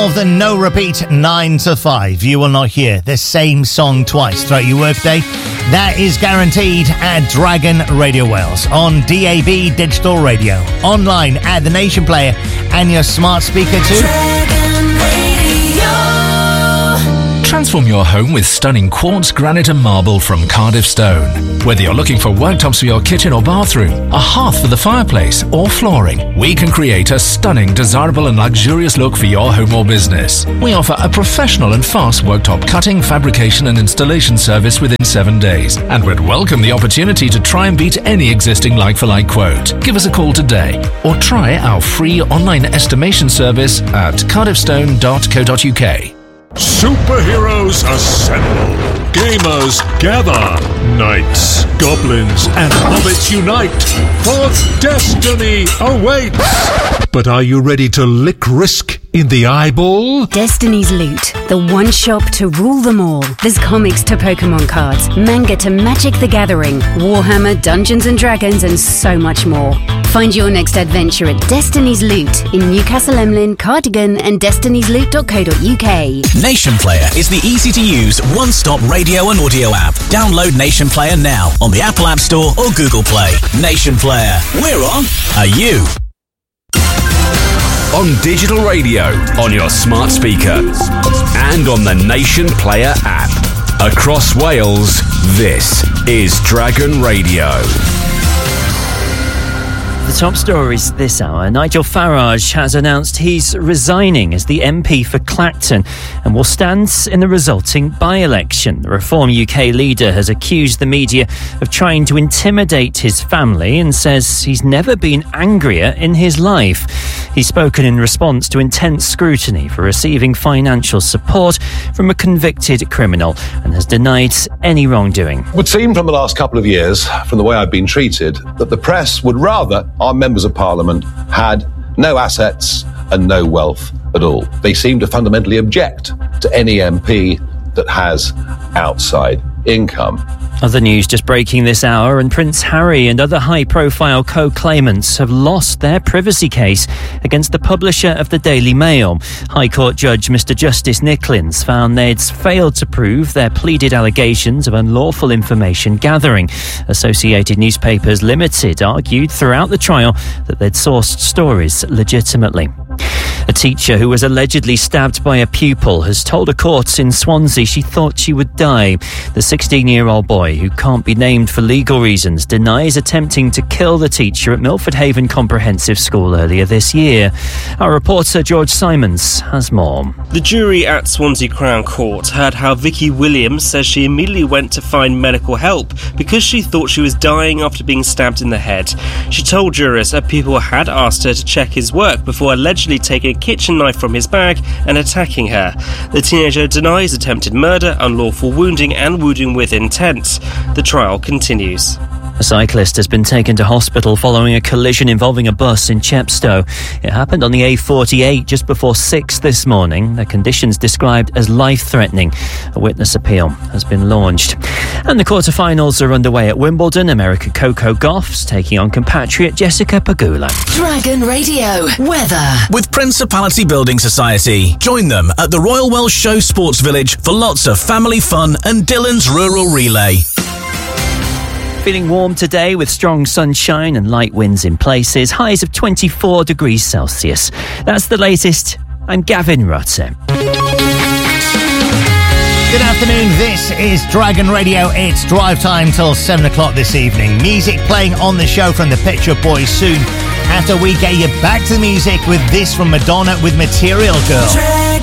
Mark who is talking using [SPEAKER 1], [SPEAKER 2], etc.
[SPEAKER 1] of the No Repeat 9 to 5. You will not hear the same song twice throughout your workday. That is guaranteed at Dragon Radio Wales on DAB Digital Radio, online at The Nation Player and your smart speaker too.
[SPEAKER 2] Transform your home with stunning quartz, granite and marble from Cardiff Stone. Whether you're looking for worktops for your kitchen or bathroom, a hearth for the fireplace or flooring, we can create a stunning, desirable and luxurious look for your home or business. We offer a professional and fast worktop cutting, fabrication and installation service within 7 days, and would welcome the opportunity to try and beat any existing like-for-like quote. Give us a call today or try our free online estimation service at cardiffstone.co.uk.
[SPEAKER 3] Superheroes assemble, gamers gather, knights, goblins and hobbits unite, for destiny awaits. But are you ready to lick risk in the eyeball?
[SPEAKER 4] Destiny's Loot, the one shop to rule them all. There's comics to Pokemon cards, manga to Magic the Gathering, Warhammer, Dungeons and Dragons and so much more. Find your next adventure at Destiny's Loot in Newcastle Emlyn, Cardigan and destiny'sloot.co.uk.
[SPEAKER 5] Nation Player is the easy-to-use one-stop radio and audio app. Download Nation Player now on the Apple App Store or Google Play. Nation Player. We're on. Are you?
[SPEAKER 6] On digital radio, on your smart speaker, and on the Nation Player app. Across Wales, this is Dragon Radio.
[SPEAKER 7] The top stories this hour. Nigel Farage has announced he's resigning as the MP for Clacton and will stand in the resulting by-election. The Reform UK leader has accused the media of trying to intimidate his family and says he's never been angrier in his life. He's spoken in response to intense scrutiny for receiving financial support from a convicted criminal and has denied any wrongdoing.
[SPEAKER 8] It would seem from the last couple of years, from the way I've been treated, that the press would rather our members of Parliament had no assets and no wealth at all. They seem to fundamentally object to any MP that has outside income.
[SPEAKER 7] Other news just breaking this hour, and Prince Harry and other high-profile co-claimants have lost their privacy case against the publisher of the Daily Mail. High Court Judge Mr Justice Nicklins found they'd failed to prove their pleaded allegations of unlawful information gathering. Associated Newspapers Limited argued throughout the trial that they'd sourced stories legitimately. A teacher who was allegedly stabbed by a pupil has told a court in Swansea she thought she would die. The 16-year-old boy, who can't be named for legal reasons, denies attempting to kill the teacher at Milford Haven Comprehensive School earlier this year. Our reporter George Simons has more.
[SPEAKER 9] The jury at Swansea Crown Court heard how Vicky Williams says she immediately went to find medical help because she thought she was dying after being stabbed in the head. She told jurors a pupil had asked her to check his work before allegedly taking a kitchen knife from his bag and attacking her. The teenager denies attempted murder, unlawful wounding and wounding with intent. The trial continues.
[SPEAKER 7] A cyclist has been taken to hospital following a collision involving a bus in Chepstow. It happened on the A48 just before 6 this morning. The conditions described as life-threatening. A witness appeal has been launched. And the quarter-finals are underway at Wimbledon. America Coco Gauff's taking on compatriot Jessica Pegula.
[SPEAKER 10] Dragon Radio weather.
[SPEAKER 5] With Principality Building Society. Join them at the Royal Welsh Show Sports Village for lots of family fun and Dylan's Rural Relay.
[SPEAKER 7] Feeling warm today with strong sunshine and light winds in places. Highs of 24 degrees Celsius. That's the latest. I'm Gavin Rutter.
[SPEAKER 1] Good afternoon, this is Dragon Radio. It's drive time till 7 o'clock this evening. Music playing on the show from the Pet Shop Boys soon, after we get you back to the music with this from Madonna with Material Girl.